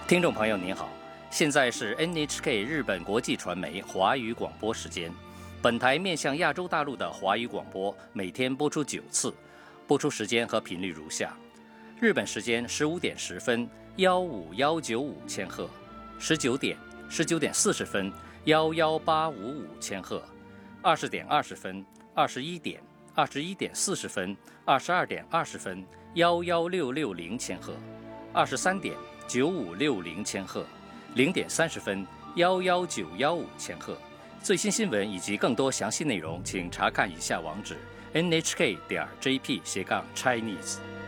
听众朋友您好，现在是 NHK 日本国际传媒华语广播时间。本台面向亚洲大陆的华语广播每天播出9次，播出时间和频率如下：日本时间15点10分15195千赫，19点、19点40分11855千赫，20点20分、21点、21点40分、22点20分11660千赫，23点9560千赫，0点30分11915千赫。最新新闻以及更多详细内容，请查看以下网址：nhk.jp/chinese。